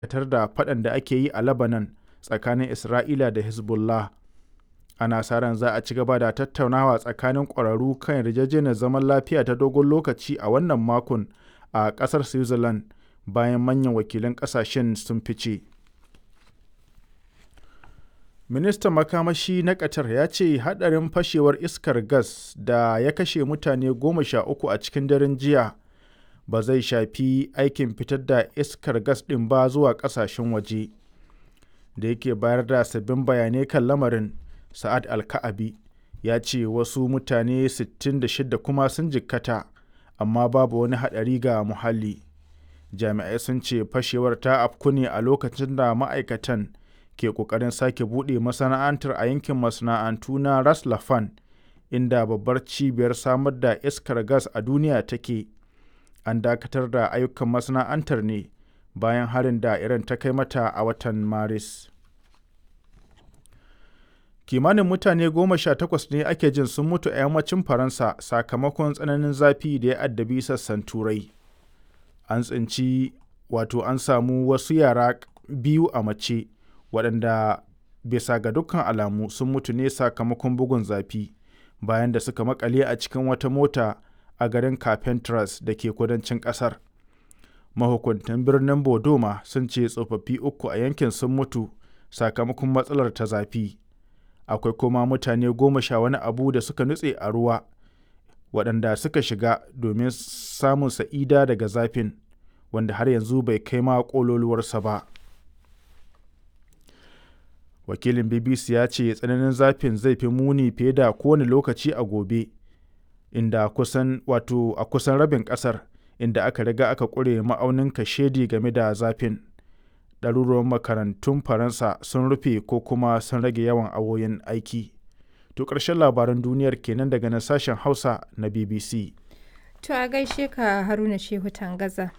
dakatar da faɗan da ake yi a Lebanon tsakanin Isra'ila da Hezbollah. Ana sa ran za a ci gaba da tattaunawa tsakanin ƙwararru kan yarjejeniyar zaman lafiya ta dogon lokaci a wannan makon a ƙasar Switzerland bayan manyan wakilan ƙasashen sun fice. Ministan makamashi na Qatar ya ce haɗarin fashewar iskar gas da ya kashe mutane 13 a cikin daren jiya ba zai shafi aikin fitar da iskar gas ɗin ba zuwa ƙasashen waje. Da yake bayar da sabbin bayanai kan lamarin, Sa'ad Al-Ka'abi ya ce wasu mutane 66 kuma sun jikkata, amma babu wani haɗari ga muhalli. Jami'ai sun ce fashewar ta afku ne a lokacin da ma'aikatan ke ƙoƙarin sake buɗe masana'antar a yankin masana'antu na Ras Laffan, inda babbar cibiyar samar da iskar gas a duniya take. An dakatar da ayyukan masana'antar ne bayan harin da Iran ta kai mata a watan Maris. Kimanin mutane 18 ne ake jin sun mutu a yammacin Faransa sakamakon tsananin zafi da ya addabi sassan Turai. An samu wasu yara biyu a mace waɗanda bisa ga dukkan alamu sun mutu ne sakamakon bugun zafi bayan da suka makale a cikin wata mota a garin Carpentras da ke kudancin ƙasar. Mahukuntan birnin Bodoma sun ce tsofaffi 3 a yankin sun mutu sakamakon matsalar ta zafi. Akwai kuma mutane 10 wani abu da suka nutse a ruwa waɗanda suka shiga domin samun sa'ida daga zafin, wanda har yanzu bai kai ma ƙololuwarsa ba. Wakilin BBC ya ce tsananin zafin zai fi muni fiye da kowane lokaci a gobe, inda a kusan rabin ƙasar inda aka riga aka ƙure ma'aunin kashedi game da zafin. Ɗaruruwan makarantun Faransa sun rufe ko kuma sun rage yawan awoyin aiki. To ƙarshen labaran duniyar kenan daga nan sashen Hausa na BBC. To a gaishe ka Haruna Shehu Tangaza.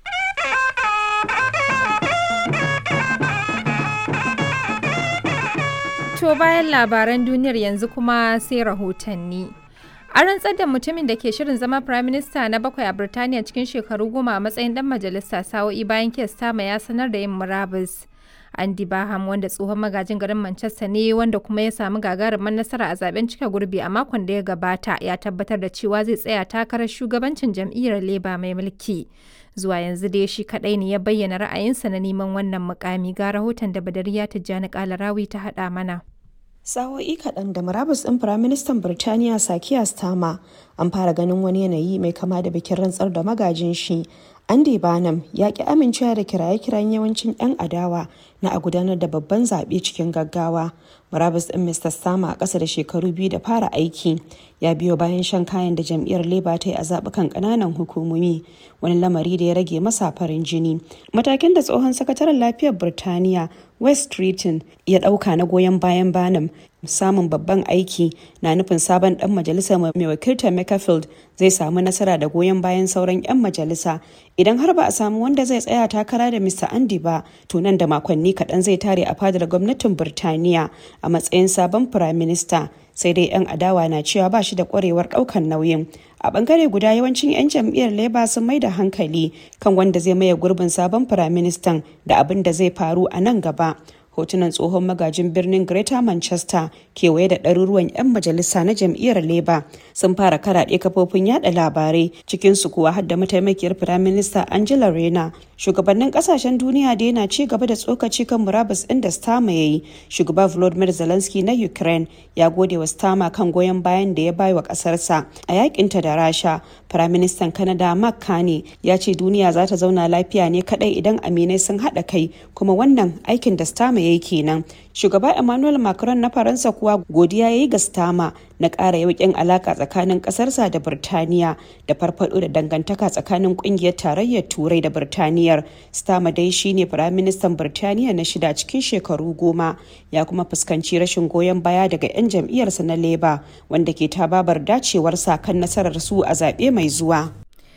To bayan labaran duniyar yanzu kuma sai rahotanni. An rantsar da mutumin da ke shirin zama Prime Minister na 7 a Birtaniya cikin shekaru 10 a matsayin dan majalisa sa'o'i bayan Keir Starmer ya sanar da yin murabus. Andy Barham, wanda tsohon magajin garin Manchester ne wanda kuma ya samu gagarumar nasara a zaben cika gurbi a makon da ya gabata, ya tabbatar da cewa zai tsaya takarar shugabancin jam'iyyar Labour mai mulki. Zuwa yanzu dai shi kadai ne ya bayyana ra'ayinsa na neman wannan mukami. Ga rahoton da Badariya Tijjani Kalarawi ta haɗa mana. Sa'o'i kaɗan da murabus ɗin Firaministan Birtaniya Keir Starmer, an fara ganin wani yanayi mai kama da bikin rantsar da magajin shi. Andy Barnum ya ƙi amincewa da kiraye-kirayen yawancin 'yan adawa na a gudanar da babban zaɓe cikin gaggawa. Murabus ɗin Mr. Starmer a ƙasa da shekaru 2 da fara aiki ya biyo bayan shan kayan da jam'iyyar Labour ta yi a zaɓukan ƙananan hukumomi, wani lamari da ya rage masa farin jini. Matakin da tsohon sakataren lafiyar Birtaniya West Streeton ya ɗauka na goyon bayan Barnum samun babban aiki na nufin sabon ɗan majalisa mai wakiltar Macclesfield zai samu nasara da goyon bayan sauran 'yan majalisa. Idan har ba a samu wanda zai tsaya takara da Mr. Andy ba, to nan da makonni kaɗan zai tare a fadar gwamnatin Birtaniya a matsayin sabon Prime Minister. Sai dai 'yan adawa na cewa ba shi da ƙwarewar ɗaukar nauyin. A ɓangare guda, yawancin 'yan jam'iyyar Labour sun mai da hankali kan wanda zai maye gurbin sabon Firaministan da abin da zai faru a nan gaba. Hotunan tsohon magajin birnin Greater Manchester kewaye da ɗaruruwan 'yan majalisa na jam'iyyar Labour sun fara karaɗe kafofin yada labarai, cikinsu kuwa har da mataimakiyar Firaminista Angela Rayner. Shugabannin kasashen duniya da yana ci gaba da tsokaci kan murabus ɗin da Starmer ya yi. Shugaba Volodymyr Zelensky na Ukraine ya gode wa Starmer kan goyon bayan da ya bai wa ƙasarsa a yakinta da Rasha. Firaministan Canada Mark Carney ya ce duniya za ta zauna lafiya ne kadai idan aminai sun haɗa kai, kuma wannan aikin da Starmer ya yi kenan. Shugaba Emmanuel Macron na Faransa kuwa godiya ya yi ga Starmer na ƙara yauƙin alaƙa tsakanin ƙasarsa da Birtaniya da farfaɗo da dangantaka tsakanin ƙungiyar tarayyar Turai da Birtaniyar. Starmer dai shine Firaministan Birtaniya na 6 cikin shekaru 10, ya kuma fuskanci rashin goyon baya daga 'yan jam'iyyarsa na Labour wanda ke tababar dacewarsa kan nasarar su a zaɓe mai zuwa.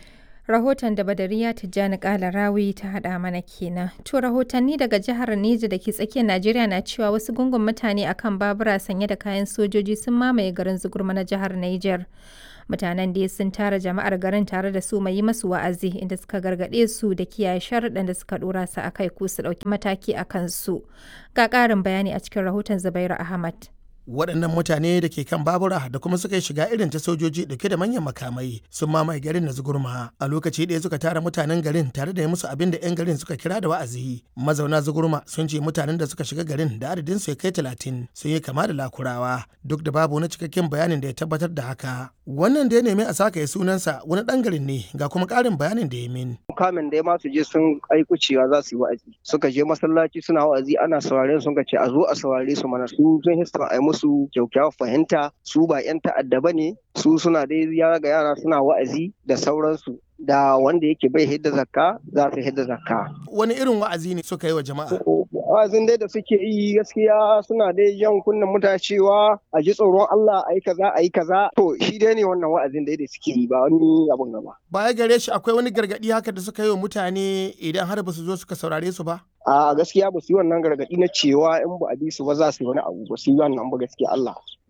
Rahoton da Badariya Tijjani Kalarawi ta haɗa mana kenan. To rahotanni daga jihar Neja da ke tsakiyar Najeriya na cewa wasu gungun mutane akan babura sanye da kayan sojoji sun mamaye garin Zugurma na jihar Niger. Mutanen dai sun tara jama'ar garin tare da su mai yi masu wa'azi inda suka gargaɗe su da kiyaye sharuɗan da suka ɗora su a kai ko su ɗauki mataki a kansu. Ga ƙarin bayani a cikin rahoton Zubairu Ahmad. Waɗannan mutane da ke kan babura da kuma suka yi shiga irin ta sojoji dauke da manyan makamai sun mamaye garin na Zugurma. A lokaci ɗaya suka tara mutanen garin tare da yi musu abin da 'yan garin suka kira da wa'azi. Mazauna Zugurma sun ce mutanen da suka shiga garin da adadin su ya kai 30 sun yi kama da lakurawa duk da babu wani cikakken bayanin da ya tabbatar da haka. Wannan da ya nemi a saka ya sunansa wani ɗan garin ne ga kuma ƙarin bayanin da ya min. Kamin da ma su je sun aiku cewa za su yi wa'azi. Suka je masallaci suna wa'azi ana sauraren sun ce a zo a saurare su mana su sun hista a musu kyakkyawar fahimta su ba 'yan ta'adda ba ne su suna dai yara ga yara suna wa'azi da sauransu da wanda yake bai hidda zakka za su hidda zakka. Wani irin wa'azi ne suka yi wa jama'a? Wa'azin dai da suke yi gaskiya suna dai jan kunnen mutane cewa a ji tsoron Allah a yi kaza a yi kaza to shi dai ne wannan wa'azin dai da suke yi ba wani abun gaba. Baya gare shi akwai wani gargaɗi haka da suka yi wa mutane idan har ba su zo suka saurare su ba? A gaskiya ba su yi wannan gargaɗi na cewa in ba a bi su ba za su yi wani abu ba su yi wannan ba gaskiya Allah.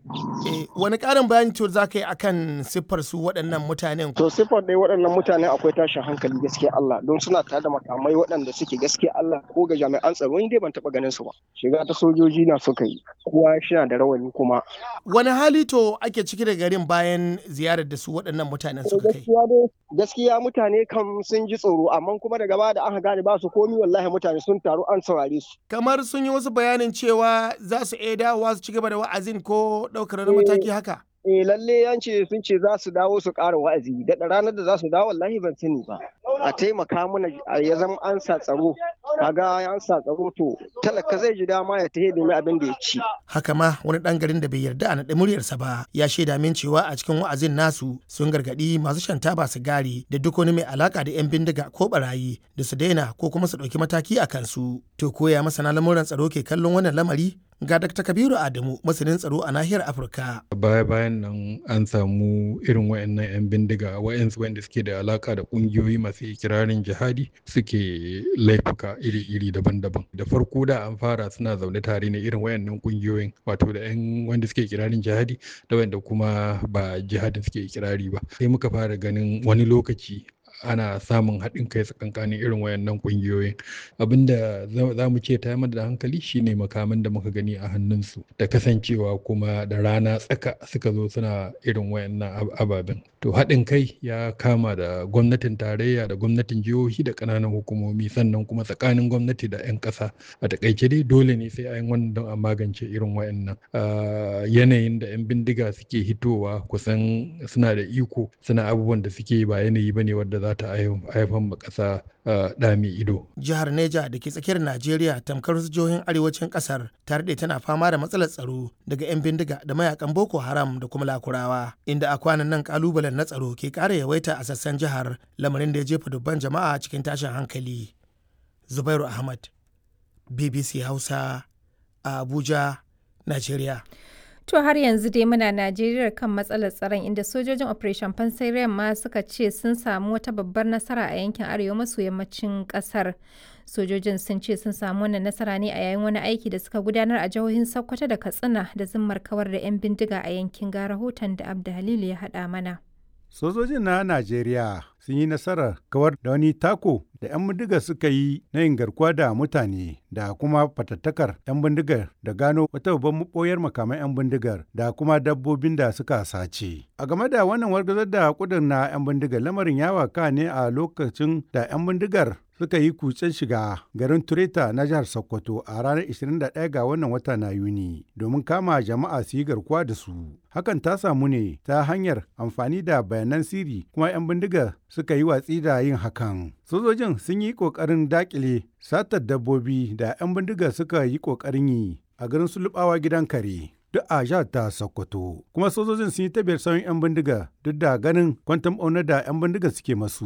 Wani ƙarin bayani to za ka yi akan siffar su waɗannan mutanen? To siffar dai waɗannan mutanen akwai tashin hankali gaskiya Allah don suna tare da makamai waɗanda suke gaskiya Allah ko ga jami'an tsaro ni dai ban taɓa ganin su ba. Shiga ta sojoji na suka yi kowa shi na da rawani kuma. Wani hali to ake ciki da garin bayan ziyarar da su waɗannan mutanen suka kai? Gaskiya mutane kam sun ji tsoro amma kuma daga baya da aka gane ba su komi wallahi mutane sun taru an saurare su. Kamar sun yi wasu bayanin cewa za su iya dawowa su ci gaba da wa'azin ko ɗaukar wani mataki haka? Lalle yanci sun ce za su dawo su ƙara wa'azi daɗa ranar da za su dawo wallahi ban sani ba a taimaka mana ya zama an sa tsaro kaga an sa tsaro to talaka zai ji dama ya tahe domin abin da ya ci. Haka ma wani ɗan garin da bai yarda a naɗe muryarsa ba ya shaida min cewa a cikin wa'azin nasu sun gargaɗi masu shan taba sigari da duk wani mai alaka da 'yan bindiga ko barayi da su daina ko kuma su ɗauki mataki a kansu. To koya masana lamuran tsaro ke kallon wannan lamari? Ga Dr. Kabiru Adamu masanin tsaro a nahiyar Afirka. Bayan nan an samu irin wayannan 'yan bindiga wayansu wanda suke da alaka da kungiyoyi masu ikirarin jihadi suke laifuka iri-iri daban-daban. Da farko da an fara suna zaune tare ne irin wayannan kungiyoyin wato da 'yan wanda suke ikirarin jihadi da wanda kuma ba jihadin suke ikirari ba. Sai muka fara ganin wani lokaci ana samun haɗin kai tsakankanin irin wayannan ƙungiyoyin. Abinda za mu ce ta yi da hankali shine makaman da muka gani a hannunsu da kasancewa kuma da rana tsaka suka zo suna irin wayannan ababen. To haɗin kai ya kama da gwamnatin tarayya da gwamnatin jihohi da ƙananan hukumomi sannan kuma tsakanin gwamnati da 'yan ƙasa. A taƙaice dai dole ne sai an wannan don a magance irin wayannan. Yanayin da 'yan bindiga suke hitowa kusan suna da iko suna abubuwan da suke ba yanayi bane wadda za ta haifar ma ƙasa ɗa mai ido. Jihar Neja da ke tsakiyar Najeriya tamkar wasu jihohin arewacin ƙasar ta daɗe tana fama da matsalar tsaro daga 'yan bindiga da mayakan Boko Haram da kuma Lakurawa, inda a kwanan nan ƙalubalen na tsaro ke ƙara yawaita a sassan jihar, lamarin da ya jefa dubban jama'a cikin tashin hankali. Zubairu Ahmad, BBC Hausa, a Abuja, Najeriya. To har yanzu dai muna Najeriya kan matsalar tsaron inda sojojin Operation Pansy ma suka ce sun samu wata babbar nasara a yankin arewa maso yammacin kasar. Sojojin sun ce sun samu wannan nasara ne a yayin wani aiki da suka gudanar a jihohin Sokoto da Katsina da zimmar kawar da 'yan bindiga a yankin, ga rahoton da Abda Halilu ya haɗa mana. Sojojin na Najeriya sun yi nasarar kawar da wani tako da 'yan bindigar suka yi na yin garkuwa da mutane da kuma fatattakar 'yan bindigar da gano wata babban maɓoyar makaman 'yan bindigar da kuma dabbobin da suka sace. A game da wannan wargazar da kudin na 'yan bindigar, lamarin ya waka ne a lokacin da 'yan bindigar suka yi kutsen shiga garin Tureta na jihar Sokoto a ranar 21 ga wannan wata na Yuni domin kama jama'a su yi garkuwa da su. Hakan ta samu ne ta hanyar amfani da bayanan sirri kuma 'yan bindigar suka yi watsi da yin hakan. Sojojin sun yi ƙoƙarin daƙile satar dabbobi da 'yan bindigar suka yi ƙoƙarin yi a garin Sulubawa gidan kare. Duk a jihar ta Sokoto. Kuma sojojin sun yi tabiyar sauyin 'yan bindiga duk da ganin kwantam ɓaunar da 'yan bindiga suke masu.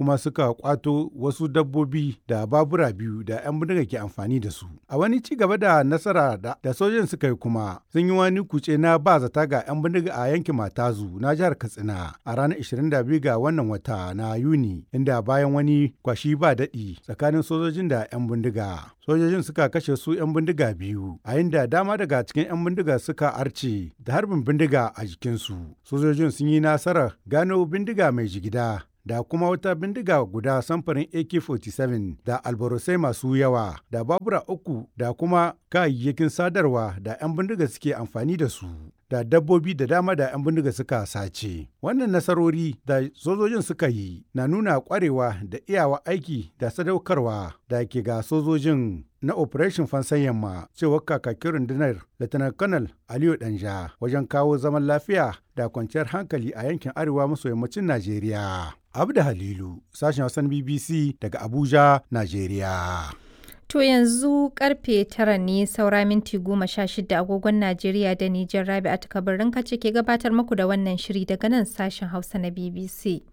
kuma suka kwato wasu dabbobi da babura biyu da 'yan bindiga ke amfani da su. A wani ci gaba da nasara da sojojin suka yi kuma sun yi wani kuce na ba zata ga 'yan bindiga a yankin Matazu na jihar Katsina a ranar 22 ga wannan wata na Yuni, inda bayan wani kwashi ba daɗi tsakanin sojojin da 'yan bindiga. Sojojin suka kashe su 'yan bindiga biyu, a inda dama daga cikin 'yan bindiga suka arce da harbin bindiga a jikinsu. Sojojin sun yi nasarar gano bindiga mai jigida da kuma wata bindiga guda samfurin AK-47 da albarosai masu yawa da babura uku da kuma kayayyakin sadarwa da 'yan bindiga suke amfani da su. Da dabbobi da dama da 'yan bindiga suka sace. Wannan nasarori da sojojin suka yi na nuna kwarewa da iyawa aiki da sadaukarwa da ke ga sojojin na Operation Fansan Yamma, cewar kakakin rundunar Lieutenant Colonel Aliyu Danja, wajen kawo zaman lafiya da kwanciyar hankali a yankin arewa maso yammacin Najeriya. Abda Halilu, sashen Hausan BBC daga Abuja, Najeriya. To yanzu karfe 9 ne saura minti 16 agogon Najeriya da Nijar. Rabi'atu Kabirin kace ke gabatar muku da wannan shiri daga nan sashen Hausa na BBC.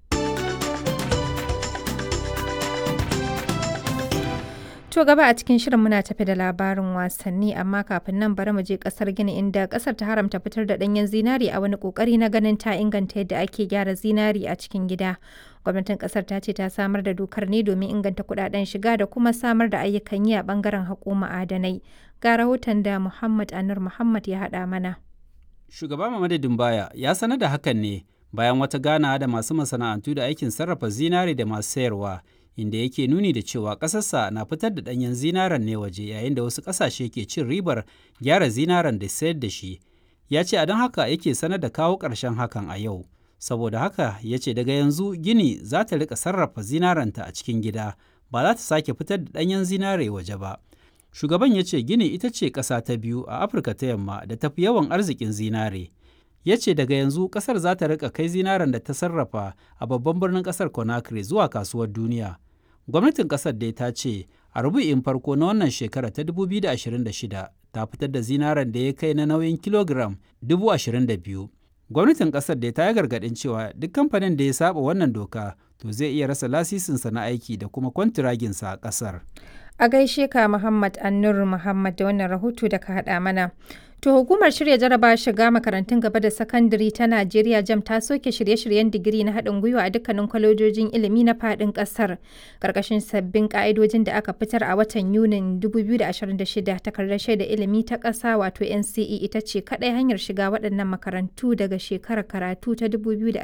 To gaba a cikin shirin muna tafi da labarin wasanni, amma kafin nan bari mu je kasar Gini inda kasar ta haramta fitar da danyen zinari a wani kokari na ganin ta inganta yadda ake gyara zinari a cikin gida. Gwamnatin kasar ta ce ta samar da dokar ne domin inganta kudaden shiga da kuma samar da ayyukan yi a bangaren haƙo ma'adanai. Ga rahoton da Muhammad Anur Muhammad ya haɗa mana. Shugaba Mamadu Dumbaya ya sanar da hakan ne bayan wata ganawa da masu masana'antu da aikin sarrafa zinari da masu sayarwa, inda yake nuni da cewa ƙasarsa na fitar da ɗanyen zinaren ne waje yayin da wasu ƙasashe ke cin ribar gyara zinaren da sayar da shi. Ya ce a don haka yake sanar da kawo ƙarshen hakan a yau. Saboda haka ya ce daga yanzu Gini za ta riƙa sarrafa zinarenta a cikin gida, ba za ta sake fitar da ɗanyen zinare waje ba. Shugaban ya ce Gini ita ce ƙasa ta biyu a Afirka ta Yamma da tafi yawan arzikin zinare. Ya ce daga yanzu ƙasar za ta riƙa kai zinaren da ta sarrafa a babban birnin ƙasar Conakry zuwa kasuwar duniya. Gwamnatin ƙasar dai ta ce a rubu'in farko na wannan shekara ta 2026 ta fitar da zinaren da ya kai na nauyin kilogiram 22,000. Gwamnatin ƙasar dai ta yi gargaɗin cewa duk kamfanin da ya saba wannan doka to zai iya rasa lasisinsa na aiki da kuma kwantiraginsa a ƙasar. A gaishe ka Muhammad Annur Muhammad da wannan rahoto da ka haɗa mana. To hukumar shirya jaraba shiga makarantun gaba da sakandare ta Najeriya JAMB ta soke shirye-shiryen digiri na haɗin gwiwa a dukkanin kwalejojin ilimi na faɗin ƙasar. Ƙarƙashin sabbin ƙa'idojin da aka fitar a watan Yunin 2026, takardar shaida ilimi ta ƙasa wato NCE ita ce kaɗai hanyar shiga waɗannan makarantu daga shekarar karatu ta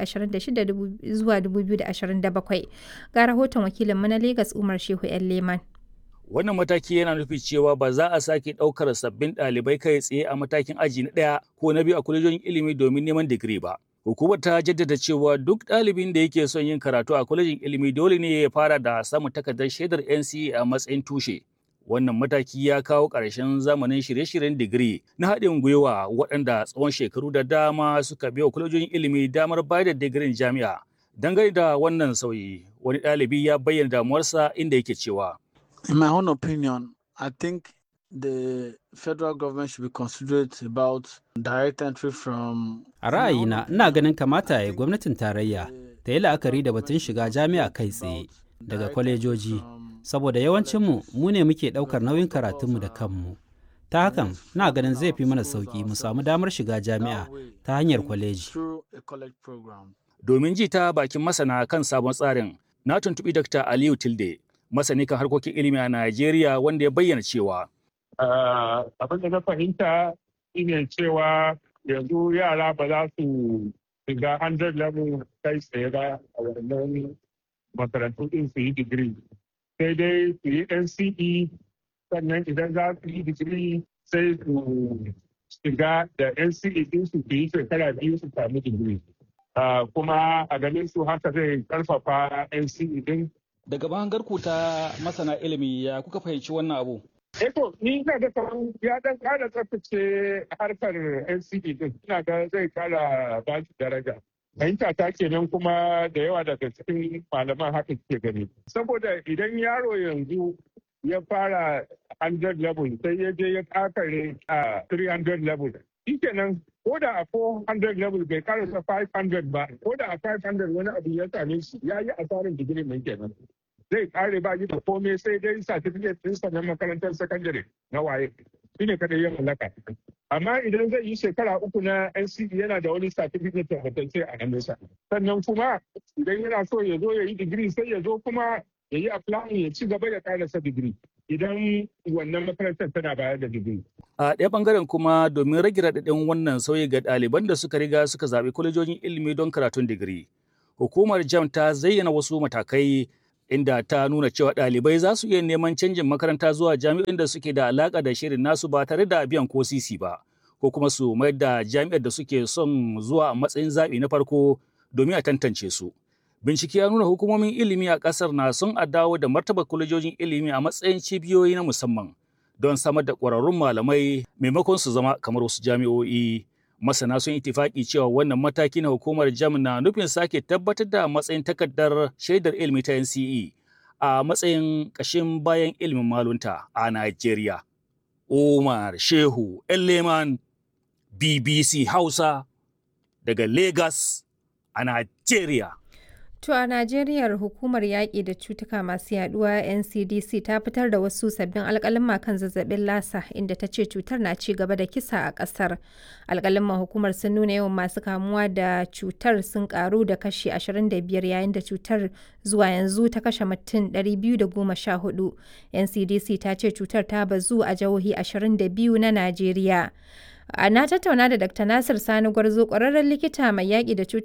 2026 zuwa 2027. Ga rahoton wakilinmu na Legas Umar Shehu 'yan Leman. Wannan mataki yana nufi cewa ba za a sake ɗaukar sabbin ɗalibai kai tsaye a matakin aji na 1 ko na 2 a kwalejojin ilimi domin neman digiri ba. Hukumar ta jaddada cewa duk ɗalibin da yake son yin karatu a kwalejin ilimi dole ne ya fara da samun takardar shaidar NCE a matsayin tushe. Wannan mataki ya kawo ƙarshen zamanin shirye-shiryen digiri na haɗin gwiwa waɗanda tsawon shekaru da dama suka biya kwalejojin ilimi damar bayar da digirin jami'a. Dangane da wannan sauyi, wani ɗalibi ya bayyana damuwarsa inda yake cewa, in my own opinion, I think the federal government should be considerate about direct entry from... A ra'ayina, ina ganin kamata ya gwamnatin tarayya ta yi la'akari da batun shiga jami'a kai tsaye daga kwalejoji, saboda yawancinmu mu ne muke ɗaukar nauyin karatunmu da kanmu. Ta hakan, ina ganin zai fi mana sauƙi mu samu damar shiga jami'a ta hanyar kwaleji. Domin ji ta bakin masana kan sabon tsarin, na tuntuɓi Dr. Aliyu Tilde, masani kan harkokin ilimi a Najeriya, wanda ya bayyana cewa abin da na fahimta shine cewa yanzu yara ba za su shiga 100 level kai tsaye ba a wannan makarantu din su yi digiri, sai dai su yi NCE, sannan idan za su yi digiri sai su shiga da NCE din su yi shekara 2 su sami digiri, kuma a ganin su haka zai karfafa NCE din. Daga bangarku ta masana ilimi ya kuka fahimci wannan abu? Eto, ni ina ga kamar ya dan kara tsaftace harkar NCE din. Ina ga zai kara ba shi daraja. Fahimta ta kenan kuma da yawa daga cikin malaman haka ke gani. Saboda idan yaro yanzu ya fara 100 level sai ya je ya kakare a 300 level. Shi kenan ko da a 400 level bai karasa 500 ba, ko da a 500 wani abu ya same shi ya yi asarin digiri mai kenan. Zai kare ba yi da komai sai dai certificate ɗinsa na makarantar sakandare na waye. Shi ne kadai ya mallaka. Amma idan zai yi shekara 3 na NCE yana da wani certificate tabbatacce a hannunsa. Sannan kuma idan yana so ya zo ya yi digiri sai ya zo kuma ya yi applying ya ci gaba ya karasa digiri. Idan wannan makarantar tana bayar da digiri. A ɗaya ɓangaren kuma domin rage raɗaɗin wannan sauyi ga ɗaliban da suka riga suka zaɓi kwalejojin ilimi don karatun digiri. Hukumar JAMB ta zayyana wasu matakai inda ta nuna cewa ɗalibai za su iya neman canjin makaranta zuwa jami'o'in da suke da alaƙa da shirin nasu ba tare da biyan ko sisi ba, ko kuma su mayar da jami'ar da suke son zuwa a matsayin zaɓi na farko domin a tantance su. Bincike ya nuna hukumomin ilimi a ƙasar na son a dawo da martaba kwalejojin ilimi a matsayin cibiyoyi na musamman don samar da ƙwararrun malamai maimakon su zama kamar wasu jami'o'i. Masana sun itifaki cewa wannan mataki na hukumar JAMB na nufin sake tabbatar da matsayin takardar shaidar ilimi ta NCE a matsayin ƙashin bayan ilimin malunta a Najeriya. Umar Shehu Leman, BBC Hausa daga Lagos a Najeriya. To a Najeriya hukumar yaƙi da cutuka masu yaduwa NCDC ta fitar da wasu sabbin alƙaluma kan zazzabin lasa inda ta ce cutar na ci gaba da kisa a ƙasar. Alƙaluman hukumar sun nuna yawan masu kamuwa da cutar sun ƙaru da kashi 25 yayin da cutar zuwa yanzu ta kashe mutum 214. NCDC ta ce cutar ta bazu a jihohi 22 na Najeriya. Na tattauna da Dr. Nasir Sani Gwarzo, ƙwararren likita mai yaƙi da cutuka